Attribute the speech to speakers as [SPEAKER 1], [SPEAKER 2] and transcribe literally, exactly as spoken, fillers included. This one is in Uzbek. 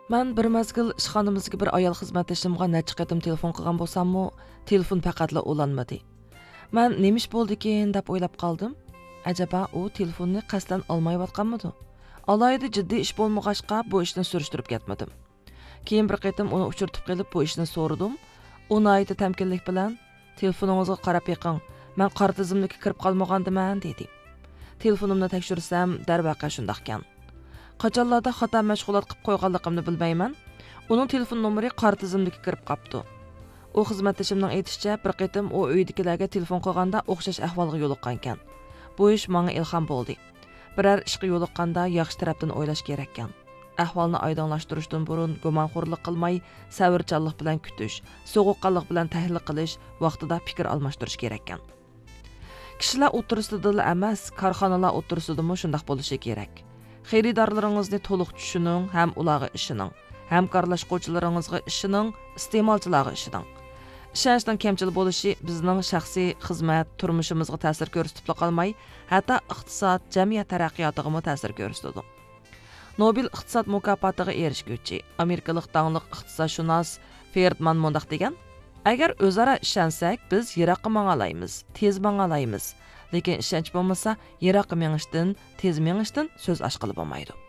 [SPEAKER 1] Мен bir mezgil ishxonamizga bir ayol xizmatdashimga necha qatim telefon qilgan bo'lsam-mu, telefon faqatla ulanmadi. Men nima ish bo'ldi ekan deb o'ylab qoldim. Ajaba u telefonni qasdan olmayotganmidi? Alayda jiddiy ish bo'lmag'achqa bu ishni surishtirib ketmadim. Keyin bir qatim uni uchirtib qilib bu ishni so'radim. U nayta tamkinlik bilan telefoningizga qarab yiqing. Men qora tizimlikka kirib qolmagandiman dedi. Telefonimni tekshirsam, darvaqa shundoq ekan. Qachonlarda xato mashg'ulot qilib qo'yganligimni bilmayman. Uning telefon nomeri qora tizimlikka kirib qopti. U xizmatdashimning aytishicha, bir qatim u uydagilarga telefon qilganda o'xshash ahvolga yo'liqqan ekan. Bu ish menga ilhom bo'ldi. Biror ishga yo'liqqanda yaxshi tarafdan o'ylash kerak ekan. Ahvolni oydinlashtirishdan burun gumonxo'rlik qilmay, savrchanlik bilan kutish, so'g'uqqanlik bilan tahlil qilish, vaqtida fikr almashtirish kerak ekan. Kishilar o'tirisida emas, korxonalar o'tirisida shunday bo'lishi kerak. Xaridorlaringizni to'liq tushuning, ham ularga ishining, hamkorlashuvchilaringizga ishining, iste'molchilarga ishining. Ishonchdan kamchilik bo'lishi bizning shaxsiy xizmat turmushimizga ta'sir ko'rsatib qolmay, hatto iqtisod, jamiyat taraqqiyotiga ta'sir ko'rsatadi. Nobel iqtisod mukofotiga erishguvchi amerikalik dangliq iqtisodshunos Friedman mundaq degan: "Agar o'zaro ishonsak, biz yiroqqa mengalaymiz, tez mengalaymiz. Lekin ishonch bo'lmasa, yiroqqa mengishdan, tez mengishdan so'z ochqili bo'lmaydi."